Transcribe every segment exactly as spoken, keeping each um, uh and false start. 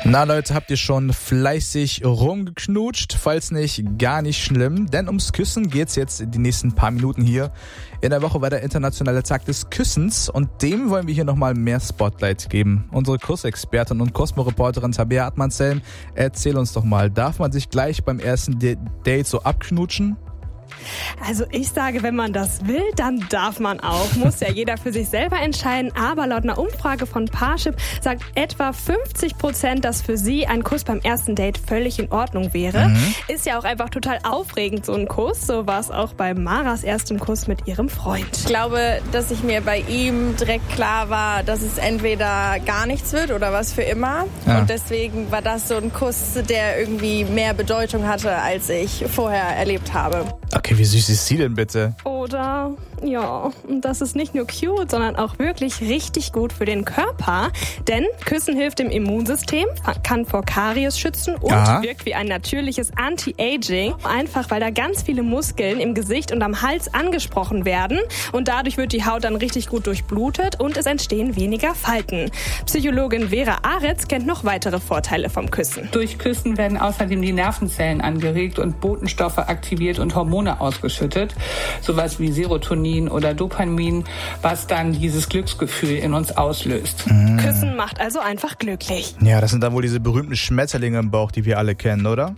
Na Leute, habt ihr schon fleißig rumgeknutscht? Falls nicht, gar nicht schlimm, denn ums Küssen geht's jetzt in die nächsten paar Minuten hier. In der Woche war der internationale Tag des Küssens und dem wollen wir hier nochmal mehr Spotlight geben. Unsere Kussexpertin und Cosmo-Reporterin Tabea Atmanselm, erzähl uns doch mal, darf man sich gleich beim ersten Date so abknutschen? Also ich sage, wenn man das will, dann darf man auch. Muss ja jeder für sich selber entscheiden. Aber laut einer Umfrage von Parship sagt etwa fünfzig Prozent, dass für sie ein Kuss beim ersten Date völlig in Ordnung wäre. Mhm. Ist ja auch einfach total aufregend, so ein Kuss. So war es auch bei Maras erstem Kuss mit ihrem Freund. Ich glaube, dass ich mir bei ihm direkt klar war, dass es entweder gar nichts wird oder was für immer. Ja. Und deswegen war das so ein Kuss, der irgendwie mehr Bedeutung hatte, als ich vorher erlebt habe. Okay, wie süß ist sie denn bitte? Oder, ja, das ist nicht nur cute, sondern auch wirklich richtig gut für den Körper. Denn Küssen hilft dem Immunsystem, kann vor Karies schützen und Aha. wirkt wie ein natürliches Anti-Aging. Einfach, weil da ganz viele Muskeln im Gesicht und am Hals angesprochen werden. Und dadurch wird die Haut dann richtig gut durchblutet und es entstehen weniger Falten. Psychologin Vera Aretz kennt noch weitere Vorteile vom Küssen. Durch Küssen werden außerdem die Nervenzellen angeregt und Botenstoffe aktiviert und Hormone ausgeschüttet, sowas wie Serotonin oder Dopamin, was dann dieses Glücksgefühl in uns auslöst. Mhm. Küssen macht also einfach glücklich. Ja, das sind dann wohl diese berühmten Schmetterlinge im Bauch, die wir alle kennen, oder?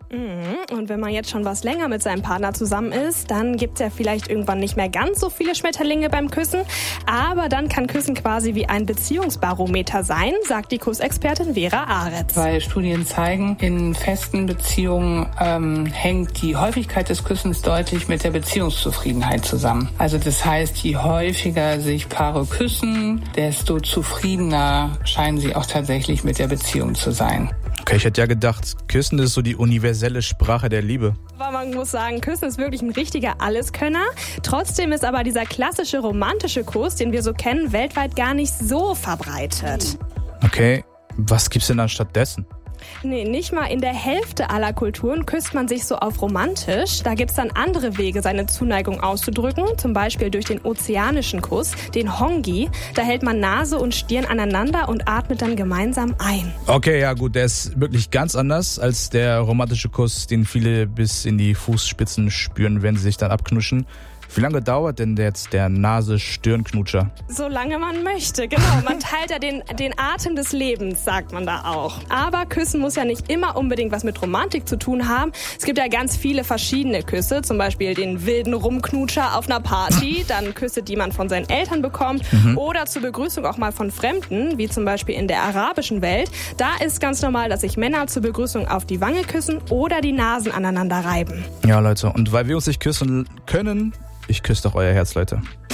Und wenn man jetzt schon was länger mit seinem Partner zusammen ist, dann gibt's ja vielleicht irgendwann nicht mehr ganz so viele Schmetterlinge beim Küssen. Aber dann kann Küssen quasi wie ein Beziehungsbarometer sein, sagt die Kussexpertin Vera Aretz. Weil Studien zeigen, in festen Beziehungen ähm, hängt die Häufigkeit des Küssens deutlich mit der Beziehungszufriedenheit zusammen. Also das heißt, je häufiger sich Paare küssen, desto zufriedener scheinen sie auch tatsächlich mit der Beziehung zu sein. Okay, ich hätte ja gedacht, Küssen ist so die universelle Sprache der Liebe. Aber man muss sagen, Küssen ist wirklich ein richtiger Alleskönner. Trotzdem ist aber dieser klassische romantische Kuss, den wir so kennen, weltweit gar nicht so verbreitet. Okay, was gibt's denn dann stattdessen? Nee, nicht mal in der Hälfte aller Kulturen küsst man sich so auf romantisch. Da gibt's dann andere Wege, seine Zuneigung auszudrücken. Zum Beispiel durch den ozeanischen Kuss, den Hongi. Da hält man Nase und Stirn aneinander und atmet dann gemeinsam ein. Okay, ja gut, der ist wirklich ganz anders als der romantische Kuss, den viele bis in die Fußspitzen spüren, wenn sie sich dann abknutschen. Wie lange dauert denn jetzt der Nase-Stirn-Knutscher? Solange man möchte, genau. Man teilt ja den, den Atem des Lebens, sagt man da auch. Aber Küssen muss ja nicht immer unbedingt was mit Romantik zu tun haben. Es gibt ja ganz viele verschiedene Küsse, zum Beispiel den wilden Rumknutscher auf einer Party, dann Küsse, die man von seinen Eltern bekommt mhm. oder zur Begrüßung auch mal von Fremden, wie zum Beispiel in der arabischen Welt. Da ist ganz normal, dass sich Männer zur Begrüßung auf die Wange küssen oder die Nasen aneinander reiben. Ja, Leute, und weil wir uns nicht küssen können, ich küsse doch euer Herz, Leute.